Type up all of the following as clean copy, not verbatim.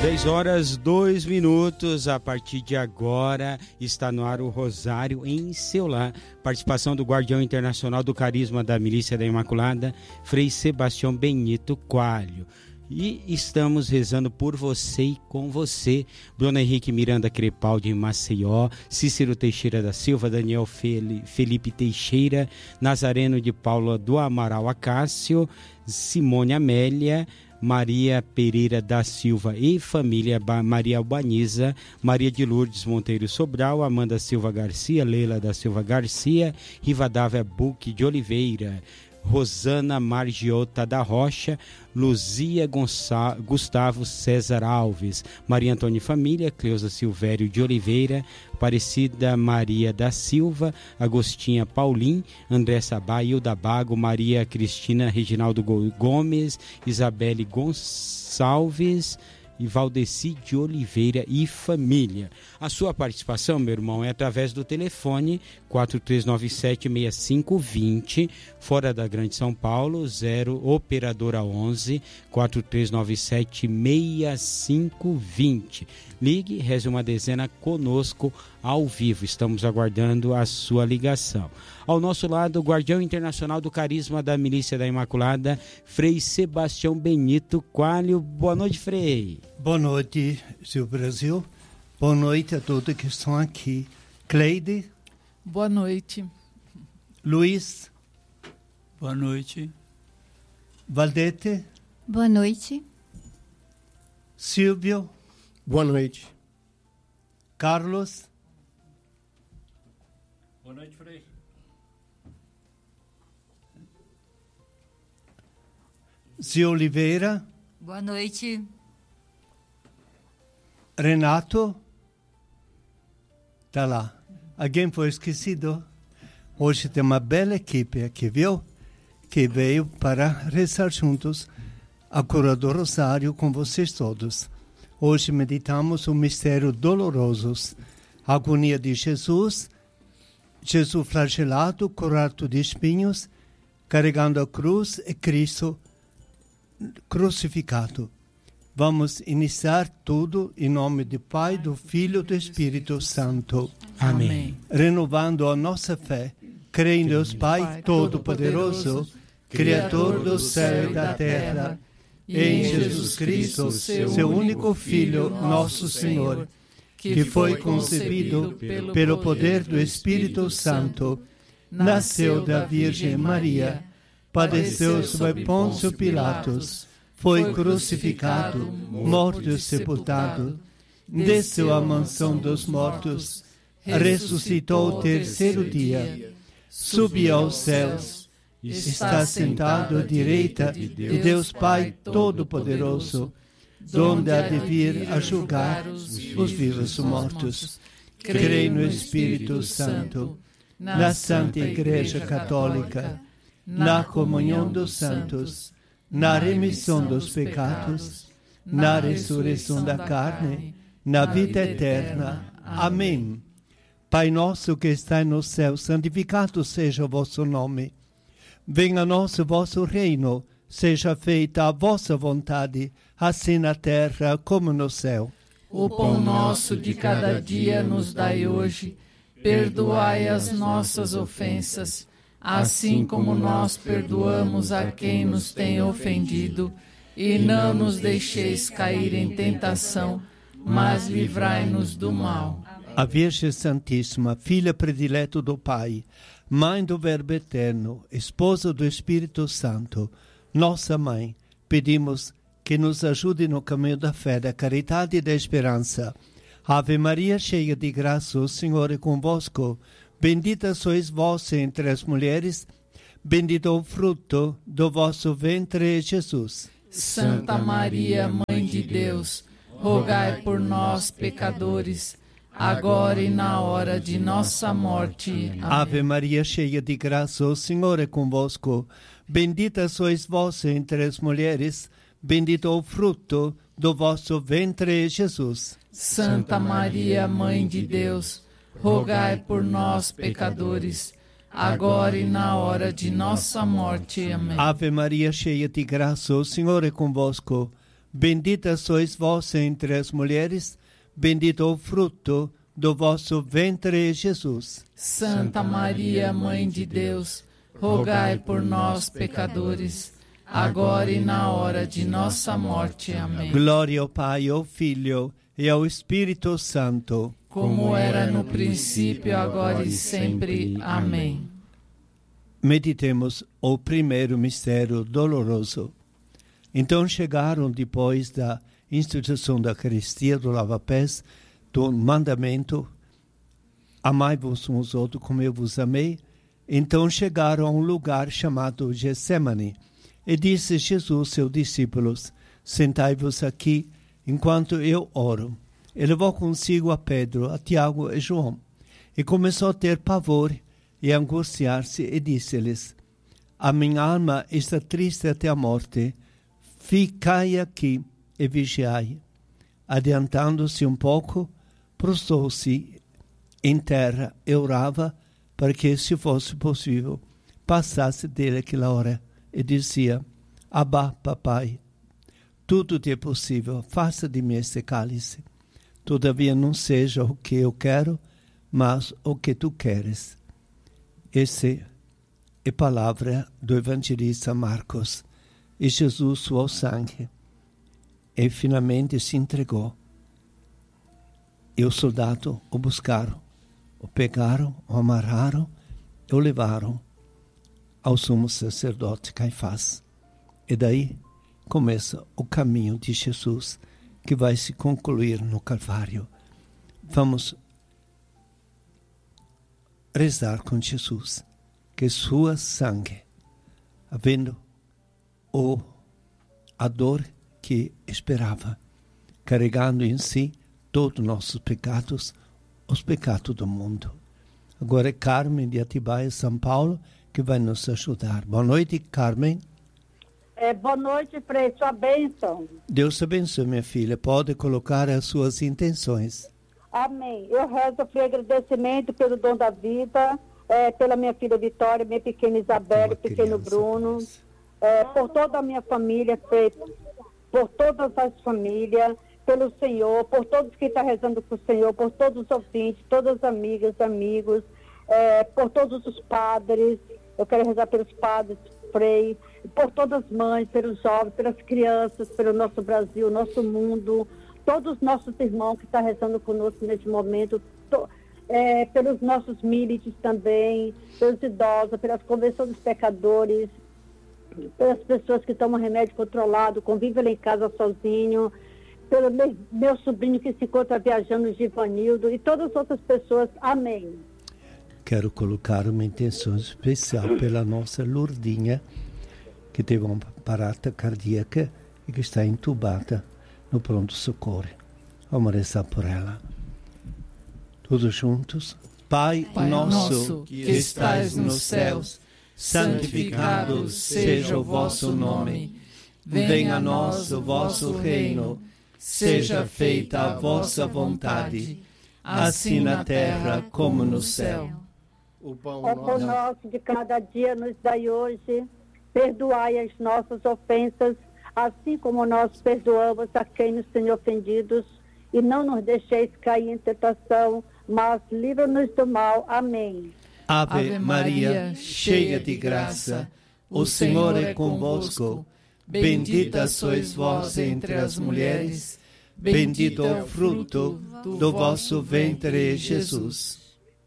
10h02. A partir de agora está no ar o Rosário em seu lar. Participação do Guardião Internacional do Carisma da Milícia da Imaculada, Frei Sebastião Benito Coelho. E estamos rezando por você e com você. Bruno Henrique Miranda Crepaldi em Maceió, Cícero Teixeira da Silva, Daniel Felipe Teixeira, Nazareno de Paula do Amaral Acácio, Simone Amélia, Maria Pereira da Silva e família, Maria Albaniza, Maria de Lourdes Monteiro Sobral, Amanda Silva Garcia, Leila da Silva Garcia, Rivadavia Buque de Oliveira, Rosana Margiota da Rocha, Luzia Gustavo César Alves, Maria Antônia Família, Cleusa Silvério de Oliveira, Aparecida Maria da Silva, Agostinha Paulim, André Sabá, Hilda Bago, Maria Cristina Reginaldo Gomes, Isabelle Gonçalves e Valdeci de Oliveira e família. A sua participação, meu irmão, é através do telefone 4397-6520, fora da Grande São Paulo, 0 operadora 11 4397-6520. Ligue, reze uma dezena conosco ao vivo. Estamos aguardando a sua ligação. Ao nosso lado, o Guardião Internacional do Carisma da Milícia da Imaculada, Frei Sebastião Benito Coelho. Boa noite, Frei. Boa noite, seu Brasil. Boa noite a todos que estão aqui. Cleide. Boa noite. Luiz. Boa noite. Valdete. Boa noite. Silvio. Boa noite. Carlos. Boa noite, Frei. Zé Oliveira. Boa noite. Renato. Tá lá. Alguém foi esquecido? Hoje tem uma bela equipe aqui, viu? Que veio para rezar juntos a cura do Rosário com vocês todos. Hoje meditamos o mistério doloroso, a agonia de Jesus, Jesus flagelado, curado de espinhos, carregando a cruz e Cristo crucificado. Vamos iniciar tudo em nome do Pai, do Filho e do Espírito Santo. Amém. Renovando a nossa fé, creio em Deus Pai Todo-Poderoso, Criador do céu e da terra, e em Jesus Cristo, seu único Filho, nosso Senhor, que foi concebido pelo poder do Espírito Santo, nasceu da Virgem Maria, padeceu sob Pôncio Pilatos, foi crucificado, morto e sepultado, desceu à mansão dos mortos, ressuscitou ao terceiro dia, subiu aos céus, está sentado à direita de Deus Pai Todo-Poderoso, donde há de vir a julgar os vivos e os mortos. Creio no Espírito Santo, na Santa Igreja Católica, na comunhão dos santos, na remissão dos pecados, na ressurreição da carne, na vida eterna. Amém. Pai nosso que estais no céu, santificado seja o vosso nome. Venha a nós o vosso reino, seja feita a vossa vontade, assim na terra como no céu. O pão nosso de cada dia nos dai hoje, perdoai as nossas ofensas, assim como nós perdoamos a quem nos tem ofendido, e não nos deixeis cair em tentação, mas livrai-nos do mal. A Virgem Santíssima, filha predileta do Pai, Mãe do Verbo Eterno, Esposa do Espírito Santo, nossa Mãe, pedimos que nos ajude no caminho da fé, da caridade e da esperança. Ave Maria, cheia de graça, o Senhor é convosco. Bendita sois vós entre as mulheres, bendito o fruto do vosso ventre, Jesus. Santa Maria, Mãe de Deus, rogai por nós, pecadores, agora e na hora de nossa morte. Amém. Ave Maria, cheia de graça, o Senhor é convosco. Bendita sois vós entre as mulheres, bendito o fruto do vosso ventre, Jesus. Santa Maria, Mãe de Deus, rogai por nós, pecadores, agora e na hora de nossa morte. Amém. Ave Maria, cheia de graça, o Senhor é convosco. Bendita sois vós entre as mulheres, bendito o fruto do vosso ventre, Jesus. Santa Maria, Mãe de Deus, rogai por nós, pecadores, agora e na hora de nossa morte. Amém. Glória ao Pai, ao Filho e ao Espírito Santo, como era no princípio, agora e sempre. Amém. Meditemos o primeiro mistério doloroso. Então chegaram, depois da instituição da Eucaristia, do lava-pés, do mandamento, amai-vos uns aos outros como eu vos amei. Então chegaram a um lugar chamado Getsemane. E disse Jesus aos seus discípulos, sentai-vos aqui enquanto eu oro. E levou consigo a Pedro, a Tiago e João. E começou a ter pavor e a angustiar-se e disse-lhes, a minha alma está triste até a morte, ficai aqui e vigiai. Adiantando-se um pouco, prostrou-se em terra e orava para que, se fosse possível, passasse dele aquela hora. E dizia, Abba, papai, tudo te é possível, faça de mim este cálice. Todavia não seja o que eu quero, mas o que tu queres. Essa é a palavra do evangelista Marcos. E Jesus suou sangue e finalmente se entregou. E os soldados o buscaram, o pegaram, o amarraram e o levaram ao sumo sacerdote Caifás. E daí começa o caminho de Jesus, que vai se concluir no Calvário. Vamos rezar com Jesus, que sua sangue, havendo a dor que esperava, carregando em si todos os nossos pecados, os pecados do mundo. Agora é Carmen de Atibaia, São Paulo, que vai nos ajudar. Boa noite, Carmen. Boa noite, Frei, sua bênção. Deus te abençoe, minha filha. Pode colocar as suas intenções. Amém. Eu rezo, Frei, agradecimento pelo dom da vida, pela minha filha Vitória, minha pequena Isabel, pequeno Bruno, por toda a minha família, Frei, por todas as famílias, pelo Senhor, por todos que estão rezando com o Senhor, por todos os ouvintes, todas as amigas, amigos, por todos os padres. Eu quero rezar pelos padres, Frei, por todas as mães, pelos jovens, pelas crianças, pelo nosso Brasil, nosso mundo, todos os nossos irmãos que estão rezando conosco nesse momento, pelos nossos milites também, pelos idosos, pelas convenções dos pecadores, pelas pessoas que tomam remédio controlado, convivem lá em casa sozinho, pelo meu sobrinho que se encontra viajando, Givanildo, e todas as outras pessoas. Amém. Quero colocar uma intenção especial pela nossa Lourdinha, que teve uma parada cardíaca e que está entubada no pronto-socorro. Vamos rezar por ela. Todos juntos. Pai nosso que estais nos céus, santificado seja o vosso nome. Venha a nós o vosso reino. Seja feita a vossa vontade, assim na terra como no céu. O pão nosso de cada dia nos dai hoje. Perdoai as nossas ofensas, assim como nós perdoamos a quem nos tem ofendidos. E não nos deixeis cair em tentação, mas livra-nos do mal. Amém. Ave Maria, cheia de graça, o Senhor é convosco. Bendita sois vós entre as mulheres, bendito é o fruto do vosso ventre, Jesus.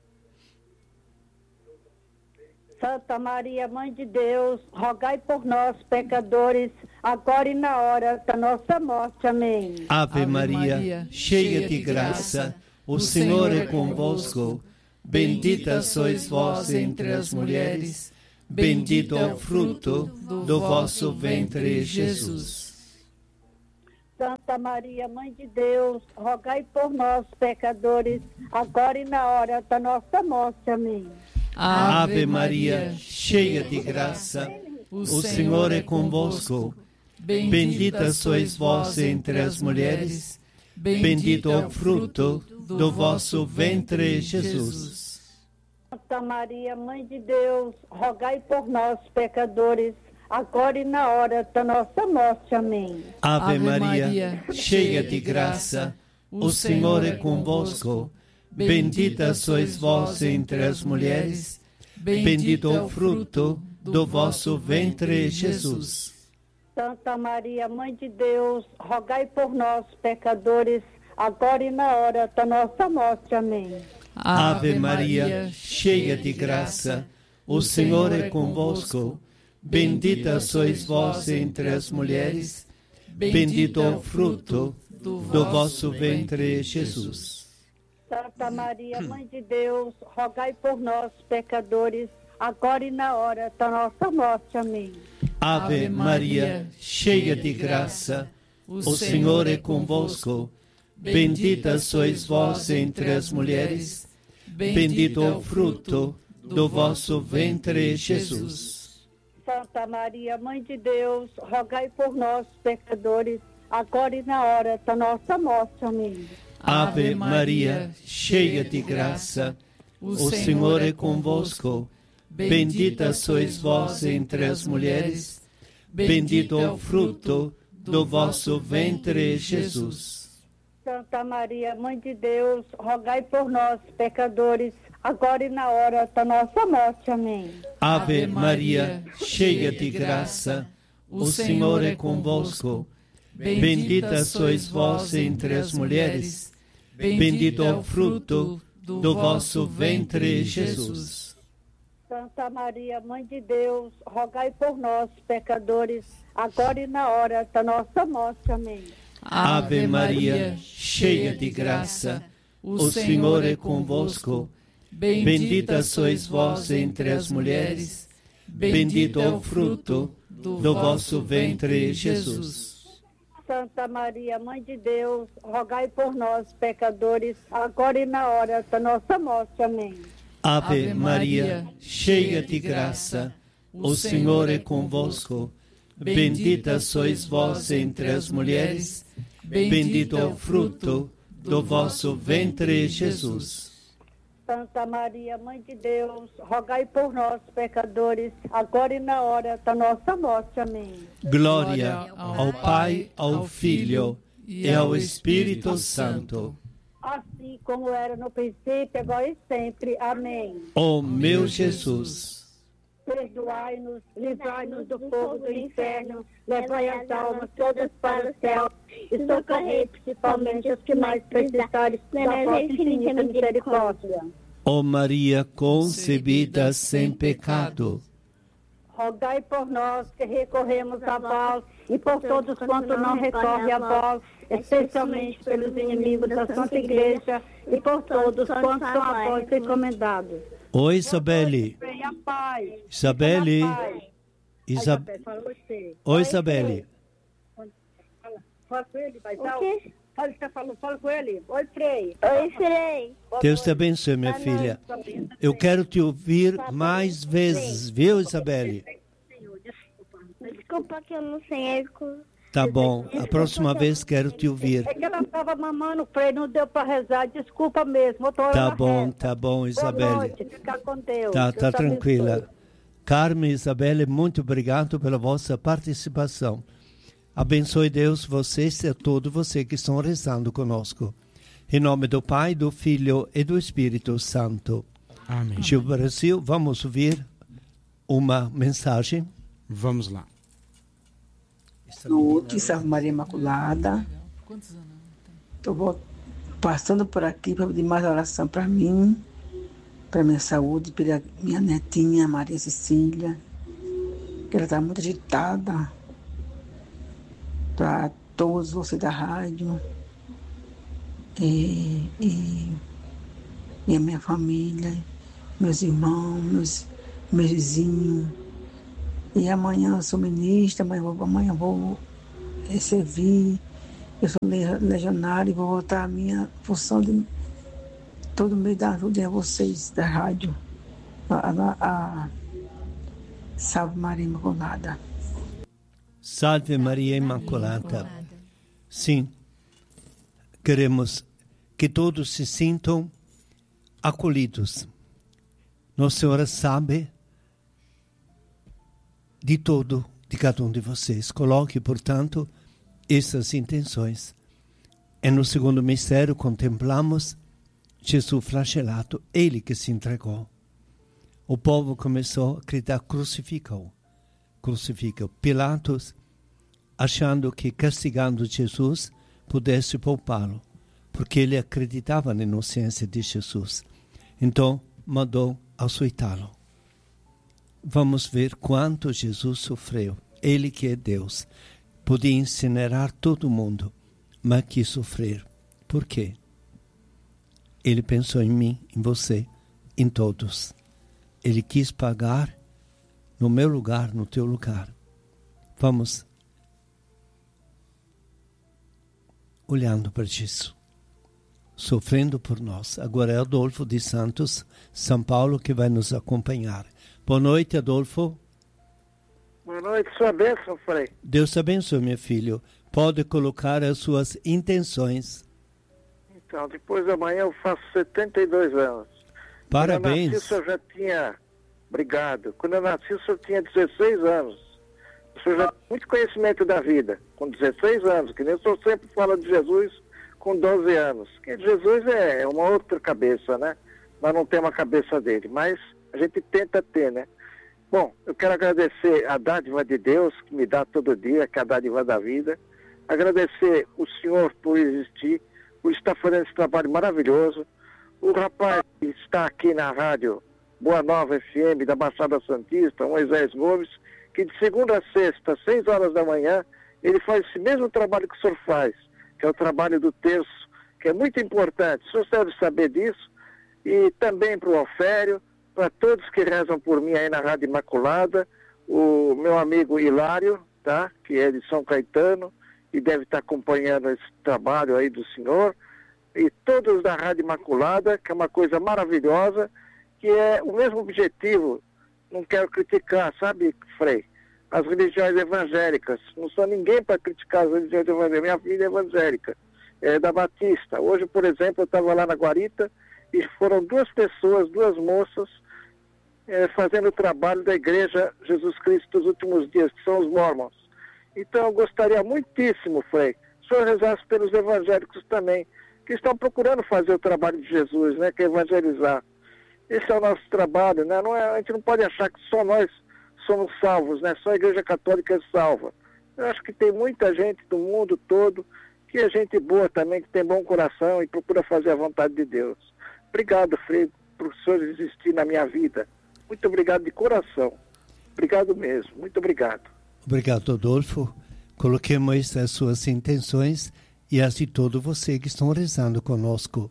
Santa Maria, Mãe de Deus, rogai por nós, pecadores, agora e na hora da nossa morte. Amém. Ave Maria, cheia de graça, o Senhor é convosco. Bendita sois vós entre as mulheres, bendito é o fruto do vosso ventre, Jesus. Santa Maria, Mãe de Deus, rogai por nós, pecadores, agora e na hora da nossa morte. Amém. Ave Maria, cheia de graça, o Senhor é convosco. Bendita sois vós entre as mulheres, bendito é o fruto do vosso ventre, Jesus. Santa Maria, Mãe de Deus, rogai por nós, pecadores, agora e na hora da nossa morte. Amém. Ave Maria, cheia de graça, o Senhor é convosco. Bendita sois vós entre as mulheres, bendito é o fruto do vosso ventre, Jesus. Santa Maria, Mãe de Deus, rogai por nós, pecadores, agora e na hora da nossa morte. Amém. Ave Maria, cheia de graça, o Senhor é convosco. Bendita sois vós entre as mulheres, bendito é o fruto do vosso ventre, Jesus. Santa Maria, Mãe de Deus, rogai por nós, pecadores, agora e na hora da nossa morte. Amém. Ave Maria, cheia de graça, o Senhor é convosco. Bendita sois vós entre as mulheres, bendito é o fruto do vosso ventre, Jesus. Santa Maria, Mãe de Deus, rogai por nós, pecadores, agora e na hora da nossa morte. Amém. Ave Maria, cheia de graça, o Senhor é convosco. Bendita sois vós entre as mulheres, bendito é o fruto do vosso ventre, Jesus. Santa Maria, Mãe de Deus, rogai por nós, pecadores, agora e na hora da nossa morte. Amém. Ave Maria, cheia de graça, o Senhor é convosco. Bendita sois vós entre as mulheres, bendito é o fruto do vosso ventre, Jesus. Santa Maria, Mãe de Deus, rogai por nós, pecadores, agora e na hora da nossa morte. Amém. Ave Maria, cheia de graça, o Senhor é convosco. Bendita sois vós entre as mulheres, bendito é o fruto do vosso ventre, Jesus. Santa Maria, Mãe de Deus, rogai por nós, pecadores, agora e na hora da nossa morte. Amém. Ave Maria, cheia de graça, o Senhor é convosco. Bendita sois vós entre as mulheres, bendito é o fruto do vosso ventre, Jesus. Santa Maria, Mãe de Deus, rogai por nós, pecadores, agora e na hora da nossa morte. Amém. Glória ao Pai, ao Filho e ao Espírito Santo. Assim como era no princípio, agora e sempre. Amém. Ó meu Jesus, perdoai-nos, livrai-nos do fogo do inferno, levai as almas todas para o céu e socorrei principalmente os que mais precisarem da vossa infinita misericórdia. ó Maria concebida sem pecado, rogai por nós que recorremos a vós e por todos quanto não recorrem a vós, especialmente pelos inimigos da Santa Igreja e por todos quantos são a vós recomendados. Oi, Isabelle. Isabelle. Oi, Isabelle. Fala com ele, vai dar. Fala com ele. Oi, Frei. Oi, Frei. Deus te abençoe, minha filha. Eu quero te ouvir mais vezes, viu, Isabelle? Desculpa que eu não sei. Tá bom, a próxima vez quero te ouvir. É que ela estava mamando, Frei, não deu para rezar. Desculpa mesmo. Tá bom, Isabelle. Boa noite, fica com Deus. Tá Deus tranquila. abençoe. Carmen e Isabelle, muito obrigado pela vossa participação. Abençoe Deus vocês e a todo você que estão rezando conosco. Em nome do Pai, do Filho e do Espírito Santo. Amém. Gil Brasil, vamos ouvir uma mensagem. Vamos lá. Noite, Salve Maria Imaculada. Estou passando por aqui para pedir mais oração para mim, para minha saúde, pela minha netinha Maria Cecília, que ela está muito agitada. Para todos vocês da rádio e a minha família, meus irmãos, meus vizinhos. E amanhã eu sou ministra, amanhã eu vou servir. Eu sou legionário e vou voltar à minha função de todo mês dar ajuda a vocês da rádio. A Salve Maria Imaculada. Salve Maria Imaculada. Sim, queremos que todos se sintam acolhidos. Nossa Senhora sabe de tudo de cada um de vocês. Coloque, portanto, essas intenções. E no segundo mistério contemplamos Jesus flagelado, ele que se entregou. O povo começou a gritar: crucifica-o, crucifica-o. Pilatos, achando que castigando Jesus pudesse poupá-lo, porque ele acreditava na inocência de Jesus. Então, mandou açoitá-lo. Vamos ver quanto Jesus sofreu. Ele que é Deus, podia incinerar todo mundo, mas quis sofrer. Por quê? Ele pensou em mim, em você, em todos. Ele quis pagar no meu lugar, no teu lugar. Vamos olhando para isso, sofrendo por nós. Agora é Adolfo de Santos, São Paulo, que vai nos acompanhar. Boa noite, Adolfo. Boa noite, sua bênção, Frei. Deus te abençoe, meu filho. Pode colocar as suas intenções. Então, depois da manhã eu faço 72 anos. Parabéns. Quando eu nasci, o senhor já tinha... Obrigado. Quando eu nasci, o senhor tinha 16 anos. O senhor já tem muito conhecimento da vida, com 16 anos, que nem o senhor sempre fala de Jesus com 12 anos. Que Jesus é uma outra cabeça, né? Nós não temos a cabeça dele, mas a gente tenta ter, né? Bom, eu quero agradecer a dádiva de Deus, que me dá todo dia, que é a dádiva da vida. Agradecer o senhor por existir, por estar fazendo esse trabalho maravilhoso. O rapaz que está aqui na rádio Boa Nova FM da Baixada Santista, Moisés Gomes, que de segunda a sexta, às 6 horas da manhã, ele faz esse mesmo trabalho que o senhor faz, que é o trabalho do terço, que é muito importante. O senhor deve saber disso. E também para o Alfério, para todos que rezam por mim aí na Rádio Imaculada, o meu amigo Hilário, tá? Que é de São Caetano, e deve estar acompanhando esse trabalho aí do senhor, e todos da Rádio Imaculada, que é uma coisa maravilhosa, que é o mesmo objetivo. Não quero criticar, sabe, Frei? As religiões evangélicas. Não sou ninguém para criticar as religiões evangélicas. Minha filha é evangélica, é da Batista. Hoje, por exemplo, eu estava lá na Guarita e foram 2 pessoas, 2 moças, fazendo o trabalho da Igreja Jesus Cristo dos Últimos Dias, que são os Mormons. Então, eu gostaria muitíssimo, Frei, que o senhor rezasse pelos evangélicos também, que estão procurando fazer o trabalho de Jesus, né, que é evangelizar. Esse é o nosso trabalho, né? A gente não pode achar que só nós somos salvos, né? Só a Igreja Católica é salva. Eu acho que tem muita gente do mundo todo que é gente boa também, que tem bom coração e procura fazer a vontade de Deus. Obrigado, Frei, por o senhor existir na minha vida. Muito obrigado de coração. Obrigado mesmo. Muito obrigado. Obrigado, Adolfo. Coloquemos as suas intenções e as de todos vocês que estão rezando conosco.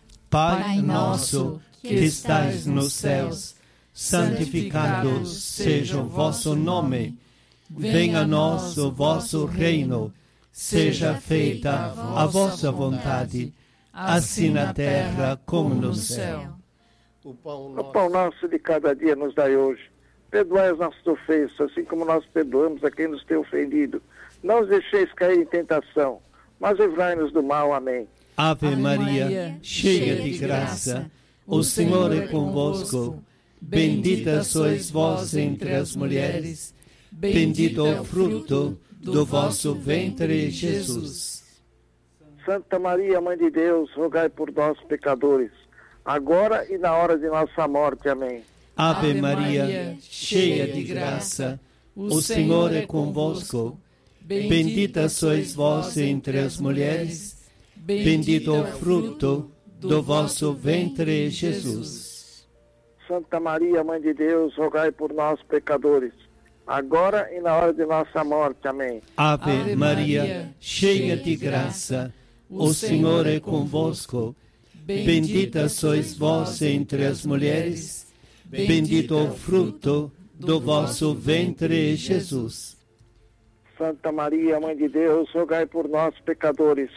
Pai nosso, que estais nos céus, santificado seja o vosso nome. Venha a nós o vosso reino. Seja feita a vossa vontade, assim na terra como no céu. O pão nosso de cada dia nos dai hoje. Perdoai as nossas ofensas, assim como nós perdoamos a quem nos tem ofendido. Não os deixeis cair em tentação, mas livrai-nos do mal. Amém. Ave Maria, cheia de graça, o Senhor é convosco. Bendita sois vós entre as mulheres, bendito é o fruto do vosso ventre, Jesus. Santa Maria, Mãe de Deus, rogai por nós, pecadores, agora e na hora de nossa morte. Amém. Ave Maria, cheia de graça, o Senhor é convosco. Bendita sois vós entre as mulheres, bendito é o fruto do vosso ventre, Jesus. Santa Maria, Mãe de Deus, rogai por nós, pecadores, agora e na hora de nossa morte. Amém. Ave Maria, cheia de graça, o Senhor é convosco. Bendita sois vós entre as mulheres, bendito é o fruto do vosso ventre, Jesus. Santa Maria, Mãe de Deus, rogai por nós, pecadores,